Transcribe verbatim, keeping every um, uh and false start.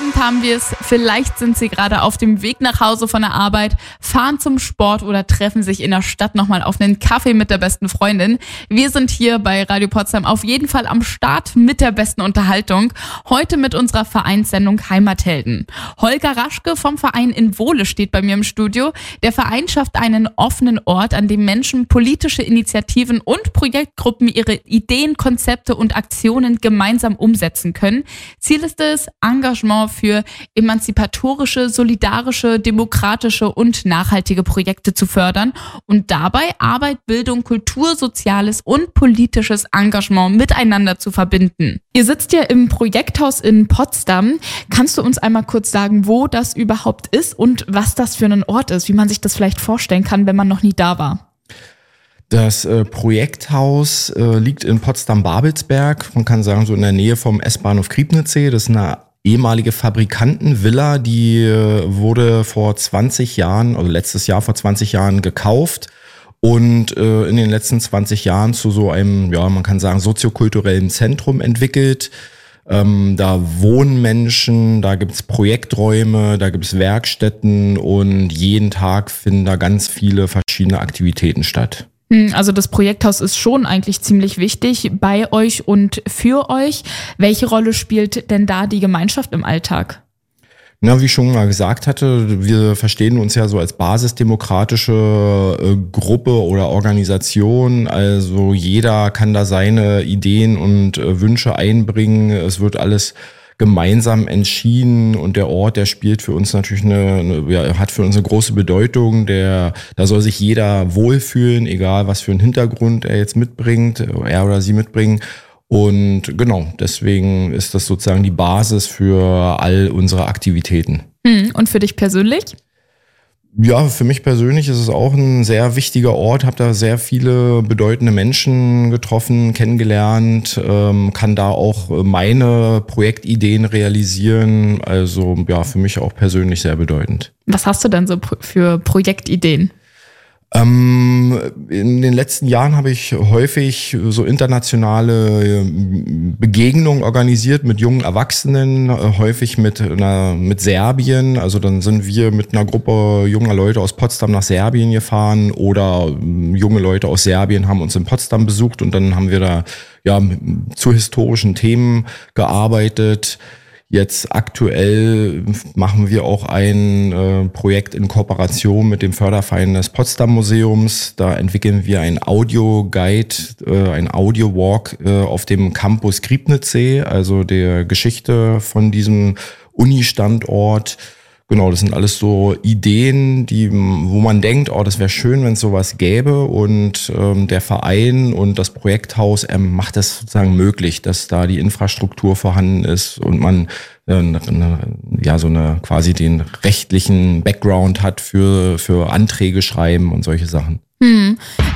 Abend haben wir es. Vielleicht sind Sie gerade auf dem Weg nach Hause von der Arbeit, fahren zum Sport oder treffen sich in der Stadt nochmal auf einen Kaffee mit der besten Freundin. Wir sind hier bei Radio Potsdam auf jeden Fall am Start mit der besten Unterhaltung. Heute mit unserer Vereinssendung Heimathelden. Holger Raschke vom Verein in Wohle steht bei mir im Studio. Der Verein schafft einen offenen Ort, an dem Menschen politische Initiativen und Projektgruppen ihre Ideen, Konzepte und Aktionen gemeinsam umsetzen können. Ziel ist es, Engagement für emanzipatorische, solidarische, demokratische und nachhaltige Projekte zu fördern und dabei Arbeit, Bildung, Kultur, soziales und politisches Engagement miteinander zu verbinden. Ihr sitzt ja im Projekthaus in Potsdam. Kannst du uns einmal kurz sagen, wo das überhaupt ist und was das für ein Ort ist, wie man sich das vielleicht vorstellen kann, wenn man noch nie da war? Das äh, Projekthaus äh, liegt in Potsdam-Babelsberg. Man kann sagen, so in der Nähe vom S-Bahnhof Griebnitzsee. Das ist eine ehemalige Fabrikantenvilla, die äh, wurde vor zwanzig Jahren, also letztes Jahr vor zwanzig Jahren gekauft und äh, in den letzten zwanzig Jahren zu so einem, ja, man kann sagen, soziokulturellen Zentrum entwickelt. Ähm, da wohnen Menschen, da gibt's Projekträume, da gibt's Werkstätten und jeden Tag finden da ganz viele verschiedene Aktivitäten statt. Also das Projekthaus ist schon eigentlich ziemlich wichtig bei euch und für euch. Welche Rolle spielt denn da die Gemeinschaft im Alltag? Na, wie ich schon mal gesagt hatte, wir verstehen uns ja so als basisdemokratische äh, Gruppe oder Organisation. Also jeder kann da seine Ideen und äh, Wünsche einbringen. Es wird alles gemeinsam entschieden und der Ort, der spielt für uns natürlich eine, eine ja, hat für uns eine große Bedeutung. Der, da soll sich jeder wohlfühlen, egal was für einen Hintergrund er jetzt mitbringt, er oder sie mitbringen. Und genau, deswegen ist das sozusagen die Basis für all unsere Aktivitäten. Und für dich persönlich? Ja, für mich persönlich ist es auch ein sehr wichtiger Ort, habe da sehr viele bedeutende Menschen getroffen, kennengelernt, ähm, kann da auch meine Projektideen realisieren, also ja, für mich auch persönlich sehr bedeutend. Was hast du denn so für Projektideen? Ähm, in den letzten Jahren habe ich häufig so internationale Begegnungen organisiert mit jungen Erwachsenen, häufig mit einer, mit Serbien. Also dann sind wir mit einer Gruppe junger Leute aus Potsdam nach Serbien gefahren oder junge Leute aus Serbien haben uns in Potsdam besucht und dann haben wir da ja zu historischen Themen gearbeitet. Jetzt aktuell machen wir auch ein äh, Projekt in Kooperation mit dem Förderverein des Potsdam Museums. Da entwickeln wir ein Audio-Guide, äh, ein Audio-Walk äh, auf dem Campus Griebnitzsee, also der Geschichte von diesem Uni-Standort. Genau, das sind alles so Ideen, die, wo man denkt, oh, das wäre schön, wenn es sowas gäbe. Und ähm, der Verein und das Projekthaus ähm, macht das sozusagen möglich, dass da die Infrastruktur vorhanden ist und man äh, eine, ja so eine quasi den rechtlichen Background hat für für Anträge schreiben und solche Sachen. Hm.